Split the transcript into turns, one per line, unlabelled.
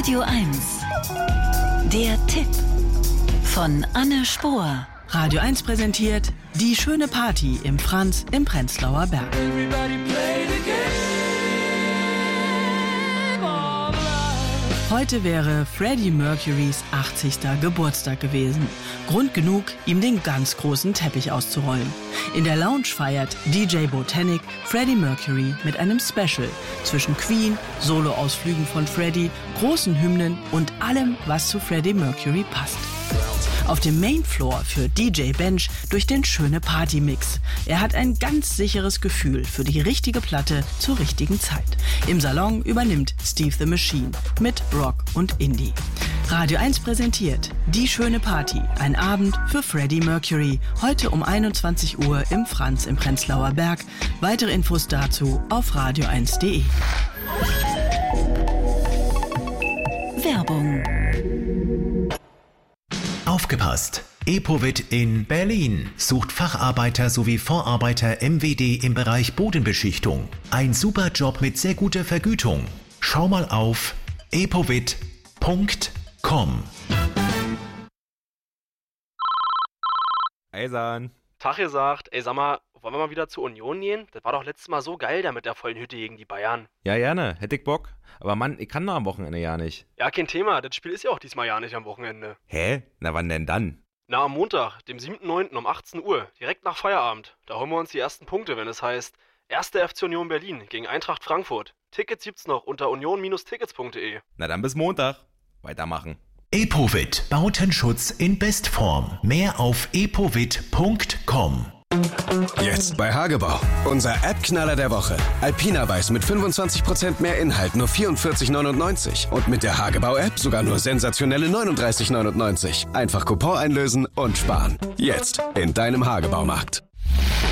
Radio 1. Der Tipp von Anne Spohr.
Radio 1 präsentiert Die schöne Party im Franz im Prenzlauer Berg. Heute wäre Freddie Mercurys 80. Geburtstag gewesen. Grund genug, ihm den ganz großen Teppich auszurollen. In der Lounge feiert DJ Botanic Freddie Mercury mit einem Special zwischen Queen, Soloausflügen von Freddie, großen Hymnen und allem, was zu Freddie Mercury passt. Auf dem Mainfloor führt DJ Bench durch den schöne Party-Mix. Er hat ein ganz sicheres Gefühl für die richtige Platte zur richtigen Zeit. Im Salon übernimmt Steve the Machine mit Rock und Indie. Radio 1 präsentiert Die schöne Party, ein Abend für Freddie Mercury. Heute um 21 Uhr im Franz im Prenzlauer Berg. Weitere Infos dazu auf radio1.de.
Werbung.
Aufgepasst! Epovit in Berlin sucht Facharbeiter sowie Vorarbeiter MWD im Bereich Bodenbeschichtung. Ein super Job mit sehr guter Vergütung. Schau mal auf epovit.com.
Eisan.
Tag gesagt, ey sag mal, wollen wir mal wieder zur Union gehen? Das war doch letztes Mal so geil da mit der vollen Hütte gegen die Bayern.
Ja, gerne, hätte ich Bock. Aber Mann, ich kann da am Wochenende ja nicht.
Ja, kein Thema, das Spiel ist ja auch diesmal ja nicht am Wochenende.
Hä? Na wann denn dann?
Na, am Montag, dem 7.9. um 18 Uhr, direkt nach Feierabend. Da holen wir uns die ersten Punkte, wenn es heißt 1. FC Union Berlin gegen Eintracht Frankfurt. Tickets gibt's noch unter union-tickets.de.
Na dann bis Montag. Weitermachen.
Epovit, Bautenschutz in Bestform. Mehr auf epovit.com.
Jetzt bei Hagebau. Unser App-Knaller der Woche. Alpina Weiß mit 25% mehr Inhalt, nur 44,99. Und mit der Hagebau-App sogar nur sensationelle 39,99. Einfach Coupon einlösen und sparen. Jetzt in deinem Hagebaumarkt.